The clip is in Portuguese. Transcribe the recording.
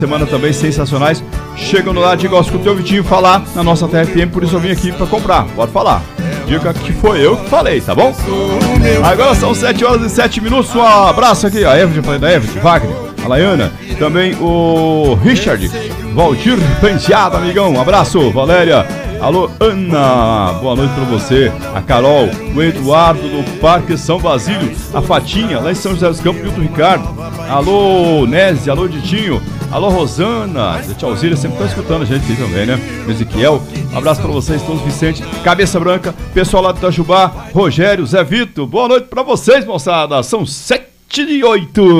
semana também sensacionais. Chegando lá, diga, ó, escutei o Vitinho falar na nossa TFM, por isso eu vim aqui pra comprar. Pode falar. Diga que foi eu que falei, tá bom? Agora são 7 horas e 7 minutos. Um abraço aqui, a Evelyn, falei da Evelyn, Wagner, a Laiana, também o Richard, Valdir Penteado, amigão. Um abraço, Valéria. Alô, Ana, boa noite pra você. A Carol, o Eduardo do Parque São Basílio, a Fatinha, lá em São José dos Campos, Milton Ricardo. Alô, Nézia, alô, Ditinho. Alô, Rosana, a tia Alzira sempre tá escutando a gente aí também, né? Ezequiel, um abraço pra vocês todos, Vicente, Cabeça Branca, pessoal lá do Itajubá, Rogério, Zé Vito. Boa noite pra vocês, moçada. São 7h08.